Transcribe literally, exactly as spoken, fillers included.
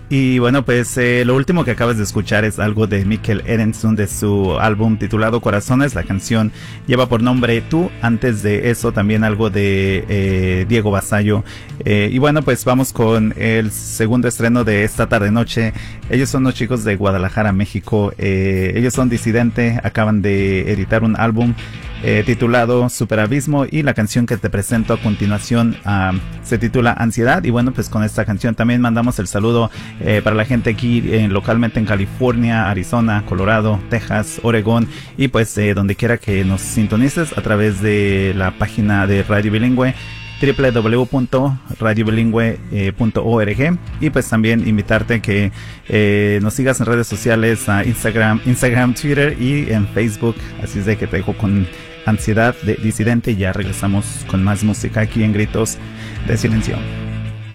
Y bueno, pues eh, lo último que acabas de escuchar es algo de Mikkel Erensson de su álbum titulado Corazones. La canción lleva por nombre Tú. Antes de eso también algo de eh, Diego Vasallo. Eh, y bueno, pues vamos con el segundo estreno de esta tarde noche. Ellos son los chicos de Guadalajara, México. Eh, ellos son Disidente, acaban de editar un álbum eh, titulado Superabismo, y la canción que te presento a continuación uh, se titula Ansiedad. Y bueno, pues con esta canción también mandamos el saludo eh, para la gente aquí eh, localmente en California, Arizona, Colorado, Texas, Oregón, y pues eh, donde quiera que nos sintonices a través de la página de Radio Bilingüe, doble u doble u doble u punto radio bilingüe punto org. Y pues también invitarte que eh, nos sigas en redes sociales, a Instagram, Instagram, Twitter y en Facebook. Así es de que te dejo con Ansiedad de Disidente y ya regresamos con más música aquí en Gritos de Silencio.